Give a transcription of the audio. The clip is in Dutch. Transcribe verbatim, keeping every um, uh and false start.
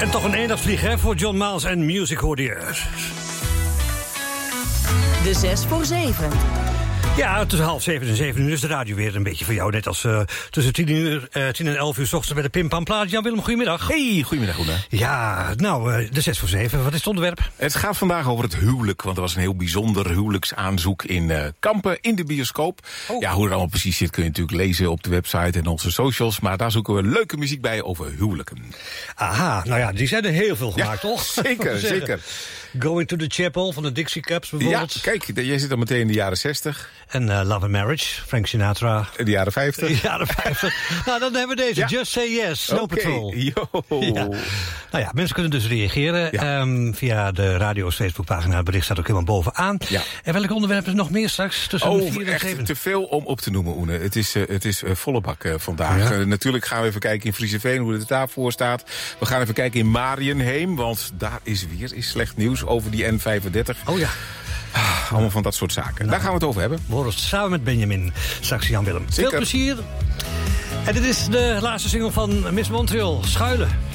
En toch een eendagsvlieg, hè, voor John Miles en Music hoorde je. De zes voor zeven. Ja, tussen half zeven en zeven uur is de radio weer een beetje voor jou. Net als uh, tussen tien, uur, uh, tien en elf uur 's ochtends bij de Pim Pam Plaat. Jan-Willem, goedemiddag. Hey, goedemiddag, Oene. Ja, nou, uh, de zes voor zeven. Wat is het onderwerp? Het gaat vandaag over het huwelijk, want er was een heel bijzonder huwelijksaanzoek in uh, Kampen in de bioscoop. Oh. Ja, hoe het allemaal precies zit kun je natuurlijk lezen op de website en onze socials. Maar daar zoeken we leuke muziek bij over huwelijken. Aha, nou ja, die zijn er heel veel gemaakt, ja, toch? Zeker, zeker. Going to the Chapel van de Dixie Cups bijvoorbeeld. Ja, kijk, jij zit al meteen in de jaren zestig. En uh, Love and Marriage, Frank Sinatra. In de jaren vijftig. De jaren vijftig. Nou, dan hebben we deze. Ja. Just Say Yes, Snow okay. Patrol. Yo. Ja. Nou ja, mensen kunnen dus reageren. Ja. Um, via de radio's Facebookpagina. Het bericht staat ook helemaal bovenaan. Ja. En welke onderwerpen is nog meer straks? Tussen oh, vier en echt zeven? Te veel om op te noemen, Oene. Het is, uh, het is uh, volle bak uh, vandaag. Ja. Uh, natuurlijk gaan we even kijken in Frieseveen hoe het daarvoor staat. We gaan even kijken in Mariënheem. Want daar is weer is slecht nieuws over die N vijfendertig. Oh ja. Ah, allemaal van dat soort zaken. Nou, daar gaan we het over hebben. We horen het samen met Benjamin. Straks Jan-Willem. Veel plezier. En dit is de laatste single van Miss Montreal. Schuilen.